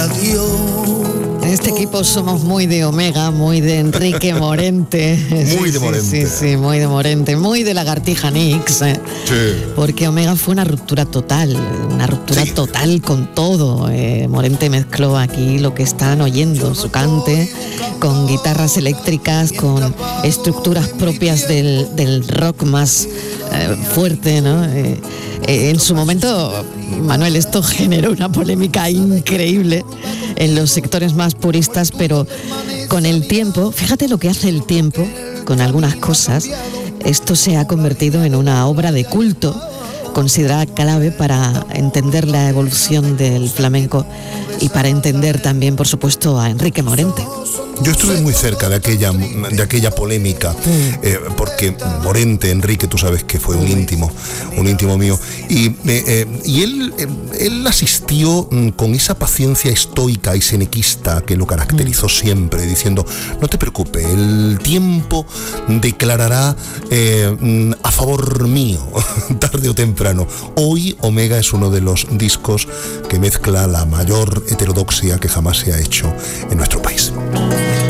adiós. En este equipo somos muy de Omega, muy de Enrique Morente. Muy de Morente. Sí, muy de Morente, muy de Lagartija Nix. Sí. Porque Omega fue una ruptura total total con todo. Morente mezcló aquí lo que están oyendo, su cante, con guitarras eléctricas, con estructuras propias del rock más fuerte, ¿no? En su momento, Manuel, esto generó una polémica increíble en los sectores más puristas, pero con el tiempo, fíjate lo que hace el tiempo con algunas cosas, esto se ha convertido en una obra de culto considerada clave para entender la evolución del flamenco y para entender también, por supuesto, a Enrique Morente. Yo estuve muy cerca de aquella polémica, porque Morente, Enrique, tú sabes que fue un íntimo mío, y él asistió con esa paciencia estoica y senequista que lo caracterizó siempre, diciendo: no te preocupes, el tiempo declarará a favor mío, tarde o temprano. Hoy Omega es uno de los discos que mezcla la mayor heterodoxia que jamás se ha hecho en nuestro país.